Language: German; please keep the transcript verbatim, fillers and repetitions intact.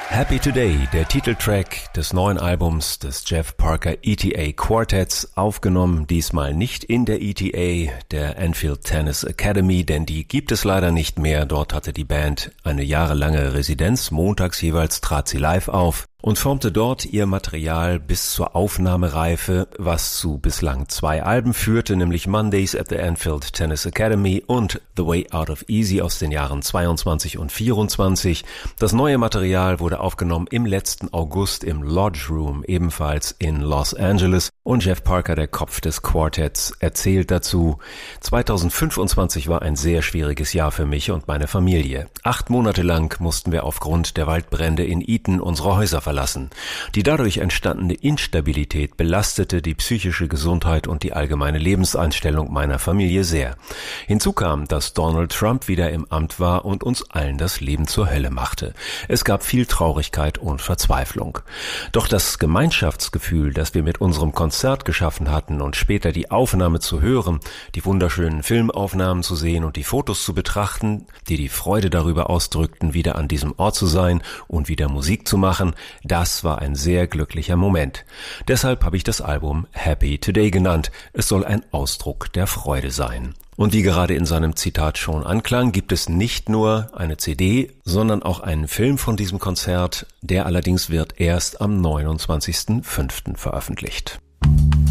Happy Today, der Titeltrack des neuen Albums des Jeff Parker E T A Quartets, aufgenommen diesmal nicht in der E T A, der Anfield Tennis Academy, denn die gibt es leider nicht mehr. Dort hatte die Band eine jahrelange Residenz, montags jeweils trat sie live auf und formte dort ihr Material bis zur Aufnahmereife, was zu bislang zwei Alben führte, nämlich Mondays at the Anfield Tennis Academy und The Way Out of Easy aus den Jahren zweiundzwanzig und vierundzwanzig. Das neue Material wurde aufgenommen im letzten August im Lodge Room, ebenfalls in Los Angeles, und Jeff Parker, der Kopf des Quartetts, erzählt dazu: zweitausendfünfundzwanzig war ein sehr schwieriges Jahr für mich und meine Familie. Acht Monate lang mussten wir aufgrund der Waldbrände in Eaton unsere Häuser verlassen. Die dadurch entstandene Instabilität belastete die psychische Gesundheit und die allgemeine Lebenseinstellung meiner Familie sehr. Hinzu kam, dass Donald Trump wieder im Amt war und uns allen das Leben zur Hölle machte. Es gab viel Traurigkeit und Verzweiflung. Doch das Gemeinschaftsgefühl, das wir mit unserem Konzert geschaffen hatten und später die Aufnahme zu hören, die wunderschönen Filmaufnahmen zu sehen und die Fotos zu betrachten, die die Freude darüber ausdrückten, wieder an diesem Ort zu sein und wieder Musik zu machen, das war ein sehr glücklicher Moment. Deshalb habe ich das Album Happy Today genannt. Es soll ein Ausdruck der Freude sein. Und wie gerade in seinem Zitat schon anklang, gibt es nicht nur eine C D, sondern auch einen Film von diesem Konzert. Der allerdings wird erst am neunundzwanzigsten fünften veröffentlicht.